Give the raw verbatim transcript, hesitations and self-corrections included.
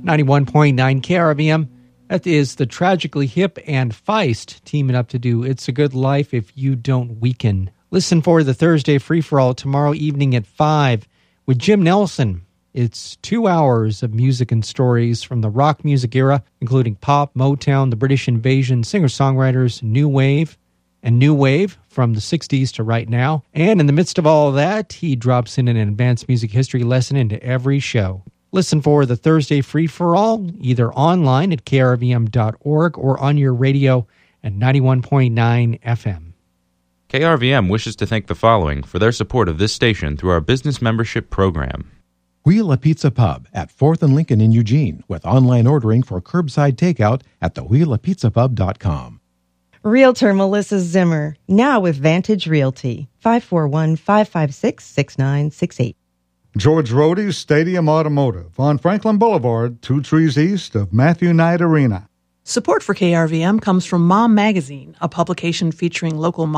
ninety-one point nine K R V M. That is the Tragically Hip and Feist teaming up to do It's a Good Life If You Don't Weaken. Listen for the Thursday free-for-all tomorrow evening at five with Jim Nelson. It's two hours of music and stories from the rock music era, including pop, Motown, the British Invasion, singer-songwriters, new wave, and new wave from the sixties to right now. And in the midst of all of that, he drops in an advanced music history lesson into every show. Listen for the Thursday free-for-all either online at K R V M dot org or on your radio at ninety-one point nine F M. K R V M wishes to thank the following for their support of this station through our business membership program. Wheel a Pizza Pub at fourth and Lincoln in Eugene with online ordering for curbside takeout at the wheel a pizza pub dot com. Realtor Melissa Zimmer, now with Vantage Realty, five four one, five five six, six nine six eight. George Rohde's Stadium Automotive on Franklin Boulevard, two trees east of Matthew Knight Arena. Support for K R V M comes from Mom Magazine, a publication featuring local